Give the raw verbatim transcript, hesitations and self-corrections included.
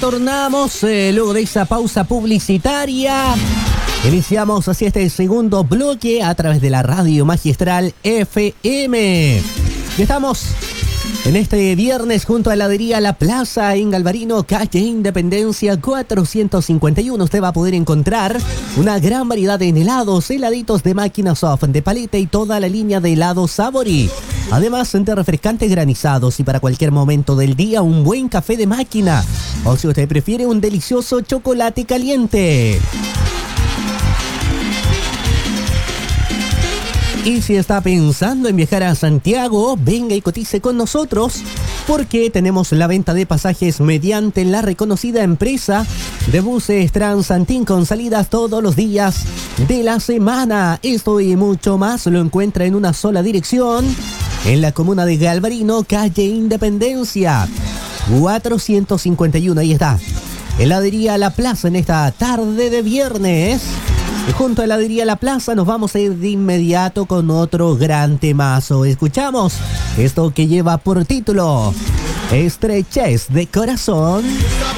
retornamos eh, luego de esa pausa publicitaria. Iniciamos así este segundo bloque a través de la Radio Magistral F M. Y estamos en este viernes junto a Heladería La Plaza en Galvarino, calle Independencia cuatrocientos cincuenta y uno. Usted va a poder encontrar una gran variedad de helados, heladitos de máquina soft, de paleta y toda la línea de helados Sabori. Además, de refrescantes granizados y para cualquier momento del día un buen café de máquina. O si usted prefiere, un delicioso chocolate caliente. Y si está pensando en viajar a Santiago, venga y cotice con nosotros, porque tenemos la venta de pasajes mediante la reconocida empresa de buses Transantín con salidas todos los días de la semana. Esto y mucho más lo encuentra en una sola dirección, en la comuna de Galvarino, calle Independencia cuatrocientos cincuenta y uno. Ahí está, Heladería La Plaza en esta tarde de viernes. Y junto a Heladería La Plaza nos vamos a ir de inmediato con otro gran temazo. Escuchamos esto que lleva por título Estrechez de Corazón.